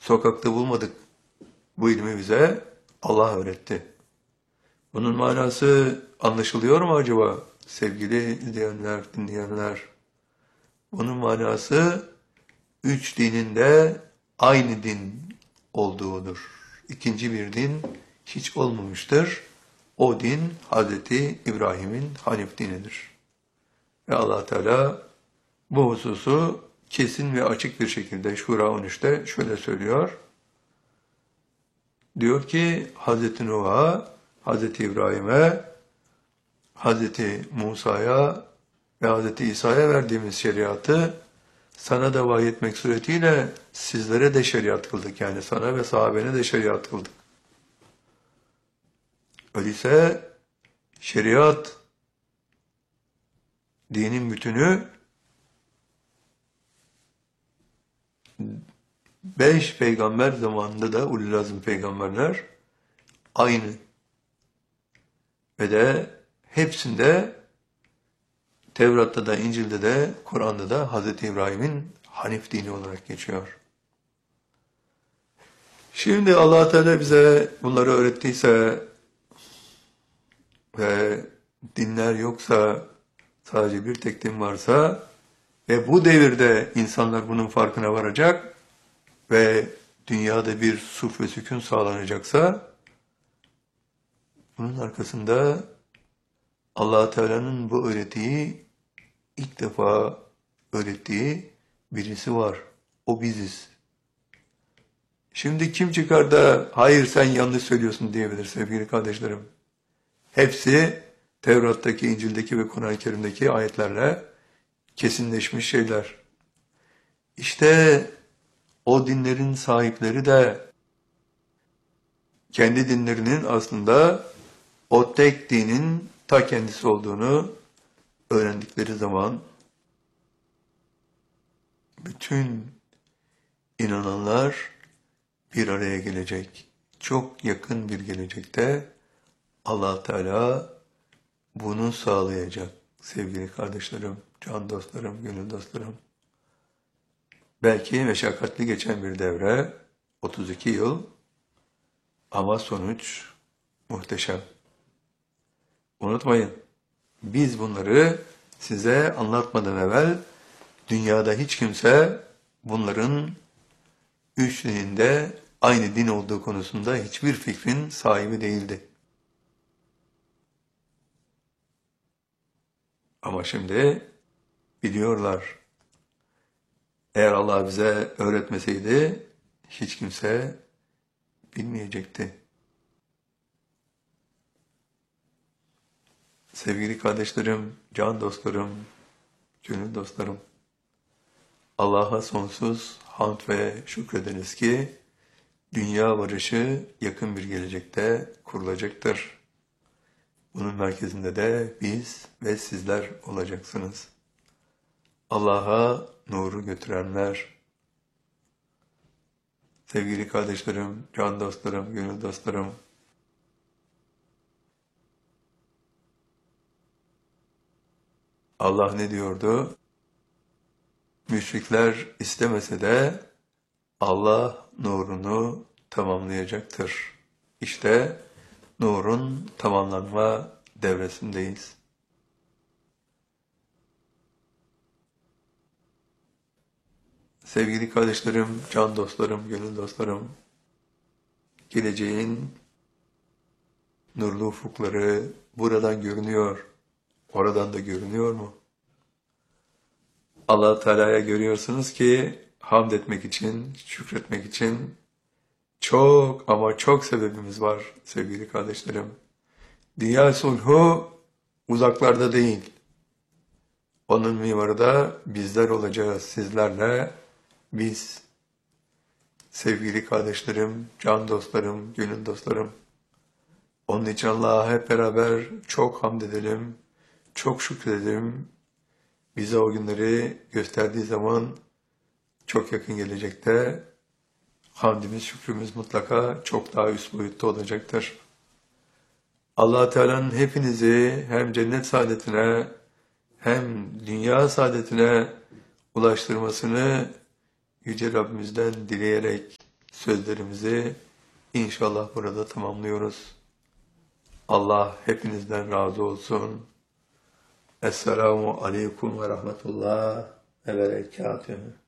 sokakta bulmadık. Bu ilmi bize Allah öğretti. Bunun manası anlaşılıyor mu acaba? Sevgili izleyenler, dinleyenler. Bunun manası üç dinin de aynı din olduğudur. İkinci bir din hiç olmamıştır. O din Hazreti İbrahim'in Hanif dinidir. Ve Allah Teala bu hususu kesin ve açık bir şekilde Şura 13'te şöyle söylüyor. Diyor ki Hazreti Nuh'a, Hazreti İbrahim'e, Hazreti Musa'ya ve Hazreti İsa'ya verdiğimiz şeriatı sana da vahyetmek suretiyle sizlere de şeriat kıldık. Yani sana ve sahabene de şeriat kıldık. Öyleyse şeriat, dinin bütünü 5 peygamber zamanında da ulul azm peygamberler aynı. Ve de hepsinde Tevrat'ta da, İncil'de de, Kur'an'da da Hz. İbrahim'in Hanif dini olarak geçiyor. Şimdi Allah Teala bize bunları öğrettiyse ve dinler yoksa, sadece bir tek din varsa ve bu devirde insanlar bunun farkına varacak ve dünyada bir sulh ve sükun sağlanacaksa bunun arkasında Allah Teala'nın bu öğretiyi ilk defa öğrettiği birisi var. O biziz. Şimdi kim çıkar da hayır sen yanlış söylüyorsun diyebilir sevgili kardeşlerim. Hepsi Tevrat'taki, İncil'deki ve Kur'an-ı Kerim'deki ayetlerle kesinleşmiş şeyler. İşte o dinlerin sahipleri de kendi dinlerinin aslında o tek dinin ta kendisi olduğunu öğrendikleri zaman bütün inananlar bir araya gelecek. Çok yakın bir gelecekte Allah Teala bunu sağlayacak sevgili kardeşlerim, can dostlarım, gönül dostlarım. Belki meşakkatli geçen bir devre, 32 yıl ama sonuç muhteşem. Unutmayın, biz bunları size anlatmadan evvel dünyada hiç kimse bunların üç dininde aynı din olduğu konusunda hiçbir fikrin sahibi değildi. Ama şimdi biliyorlar. Eğer Allah bize öğretmeseydi hiç kimse bilmeyecekti. Sevgili kardeşlerim, can dostlarım, gönül dostlarım, Allah'a sonsuz hamd ve şükrediniz ki dünya barışı yakın bir gelecekte kurulacaktır. Bunun merkezinde de biz ve sizler olacaksınız. Allah'a nuru götürenler, sevgili kardeşlerim, can dostlarım, gönül dostlarım, Allah ne diyordu? Müşrikler istemese de Allah nurunu tamamlayacaktır. İşte nurun tamamlanma devresindeyiz. Sevgili kardeşlerim, can dostlarım, gönül dostlarım, geleceğin nurlu ufukları buradan görünüyor, oradan da görünüyor mu? Allah Teala'ya görüyorsunuz ki hamd etmek için, şükretmek için çok ama çok sebebimiz var sevgili kardeşlerim. Dünya sulhu uzaklarda değil. Onun mimarı da bizler olacağız, sizlerle biz. Sevgili kardeşlerim, can dostlarım, gönül dostlarım. Onun için Allah'a hep beraber çok hamd edelim, çok şükredelim. Bize o günleri gösterdiği zaman çok yakın gelecekte hamdimiz, şükrümüz mutlaka çok daha üst boyutta olacaktır. Allah Teala'nın hepinizi hem cennet saadetine hem dünya saadetine ulaştırmasını Yüce Rabbimizden dileyerek, sözlerimizi inşallah burada tamamlıyoruz. Allah hepinizden razı olsun. Esselamu aleyküm ve rahmetullah ve berekatühü.